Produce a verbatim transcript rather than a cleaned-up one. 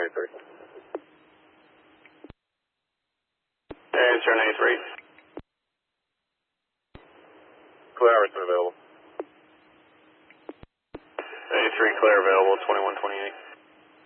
eighty-three. Hey, Eastern eighty-three. Clear Iverson available. eighty-three clear available, twenty-one twenty-eight.